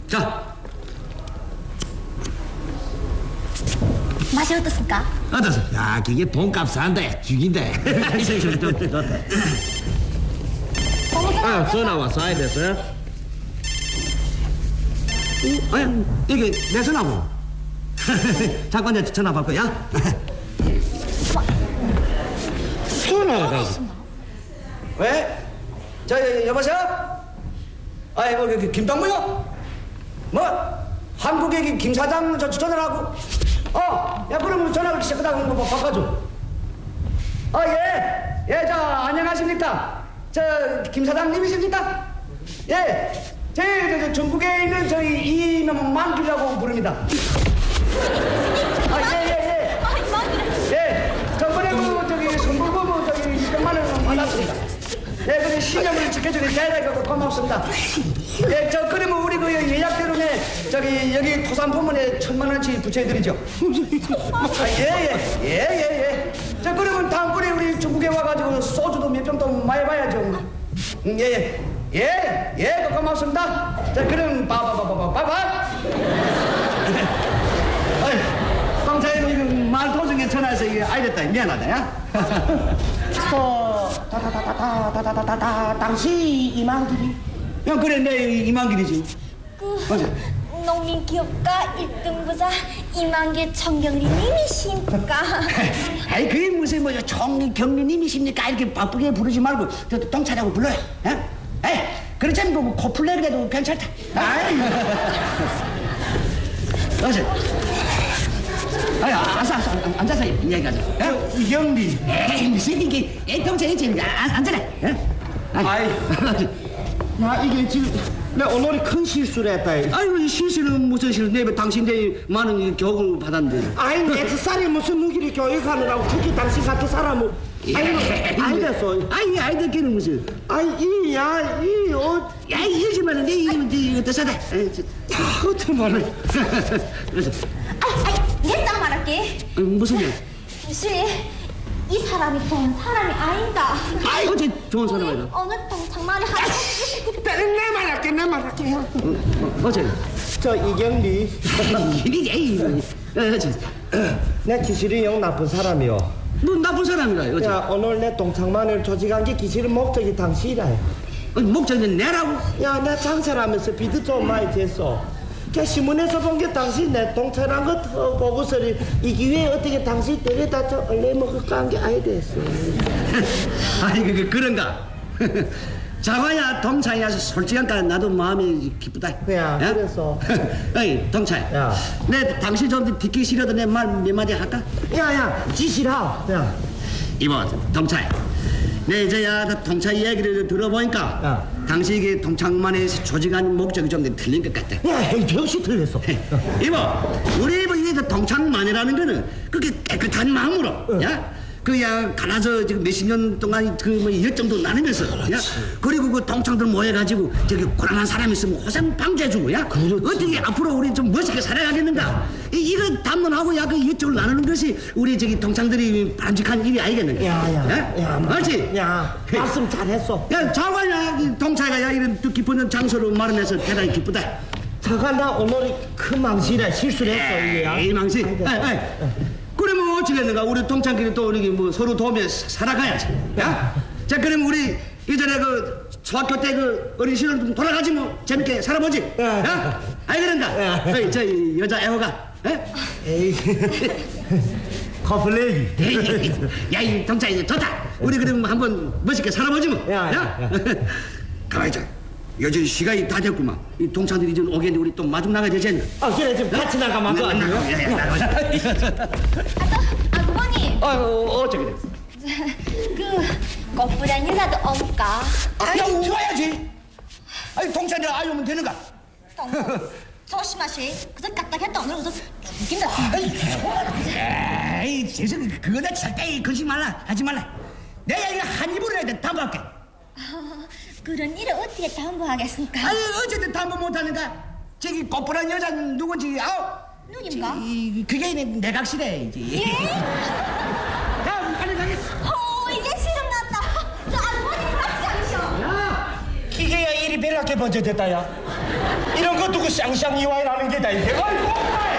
자. 맛이 어떻습니까? 어떠세요? 야, 그게 돈값 산다. 죽인다. 좋다. 전화 왔어. 아야 됐어요? 아니, 이게 내 전화고. 잠깐 이제 전화 받을 거야. 전화가 가서. 왜? 여보세요? 아이, 김동무요? 뭐? 한국의 김 사장 전화라고? 야, 그러면 전화를 시작하다가 뭐 바꿔줘. 예, 안녕하십니까? 김 사장님이십니까? 예, 저 전국에 있는 저희 이만길이라고 부릅니다. 예. 예, 저번에 선불금 200만 원 받았습니다. 예, 근데 신념을 지켜주니 대단히 고맙습니다. 예, 그러면 우리 예약대로 여기 토산포문에 1,000만원치 부채해드리죠. 예. 그러면 다음번에 우리 중국에 와가지고 소주도 몇 병 더 많이 봐야죠. 예, 고맙습니다. 그럼 바이바이. 방차에는 말 도중에 전화해서 알겠다. 미안하다, 야. 당시 이만길이. 야, 그래, 내 이만길이지. 맞아. 농민기업가 1등부자 이만길 청경리님이십니까? 아이, 그게 무슨 청경리님이십니까? 이렇게 바쁘게 부르지 말고 동차라고 불러요. 에이, 그렇지 뭐 코플레르라도 괜찮다. 아이. 알았어, 앉아서 이야기하자. 영리. 에이, 무슨 이게 동차 있지? 앉아라. 아이. 야, 이게 지금 내 오늘이 큰 실수를 했다. 아이고, 실수는 무슨 실수? 내 당신들 많은 교육을 받았는데. 아이, 내 쌀이 무슨 누기를 교육하느라고 특히 당신 같은 사람은. 아이 됐어. 아이들끼리 무슨? 야, 이러지만은 내 어떠사다. 어떻게 말해? 내딱 말할게. 무슨 일? 무슨 이 사람이 좋은 사람이 아니다. 어째 좋은 사람이다. 어느 동창만이 내 말할게. 어째? 저 이경리. 내 기실이 영 나쁜 사람이요. 뭐 나쁜 사람이라. 어째? 야, 오늘 내 동창만을 조직한 게 기실은 목적이 당신이라. 목적은 내라고? 야, 내 장사를 하면서 비도 좀 많이 됐어. 걔 신문에서 본 게 당신 내 동창한 거 보고서리 이 기회에 어떻게 당신 데려다 저 얼레 먹을까 한 게 아이 됐어. 그런가? 자봐야 동창이라서 솔직하니까 나도 마음이 기쁘다. 야, 그래서. 어이, 동창. 야. 내 당신 좀 듣기 싫어도 내 말 몇 마디 할까? 야, 지시라. 야. 이모, 동창. 내 이제야 동창 이야기를 들어보니까 당신에게 동창만의 조직한 목적이 좀 틀린 것 같다. 야, 역시 틀렸어. 이모, 우리 이제 동창만이라는 거는 그렇게 깨끗한 마음으로, 야? 그야 갈아서 지금 몇십 년 동안 열정도 나누면서, 야? 그리고 그 동창들 모여가지고 저기 고난한 사람 있으면 호생 방지해주고, 야? 어떻게 앞으로 우리 좀 멋있게 살아가겠는가? 이거 담론하고 야 그 열정을 나누는 것이 우리 저기 동창들이 바람직한 일이 아니겠는가? 야, 맞지? 야, 말씀 잘했어. 야, 자관야 동창가 야 이런 깊은 장소로 마련해서 대단히 기쁘다. 자가 나 오늘이 큰 망신이라 실수를 했어. 이 망신. 그러면 어찌겠는가? 우리 동창끼리 또 우리 뭐 서로 도우며 살아가야지. 야? 자, 그럼 우리 이전에 그 중학교 때 그 어린 시절 좀 돌아가지 뭐 재밌게 살아보지. 야? 아이 그런가? 저 여자 애호가. 에이. 커플레이. 야, 이 동창이 좋다. 우리 그럼 한번 멋있게 살아보지 뭐. 야. 가만히 있자. 요즘 시간이 다 됐구만. 이 동창들이 이제 오겠는데 우리 또 마중 나가야 되지 않나? 그래, 좀 같이 나가면 안 돼. 아주머니. 어쩌게 됐어? 그 꽃부란 여자도 없까? 좋아야지. 아니 동창들 아이 오면 되는가? 조심하시. 그저 까딱했다 오늘 그저 죽긴다. 에이, 재수 그거나 절대 거짓 말라 하지 말라. 내가 이거 한 입으로 해야 돼. 담보할게. 그런 일을 어떻게 담보하겠습니까? 아니 어쨌든 담보 못하는가? 저기 꽃보란 여자는 누구지? 누군가? 그게 내각시래 이제. 예? 야, 빨리 가게. 이제 시름 났다. 저 아주머니 같이 하셔. 이게야 일이 배락게 번져됐다, 야. 이런 거 두고 쌍쌍이와이라는 게다 이게. 아이고.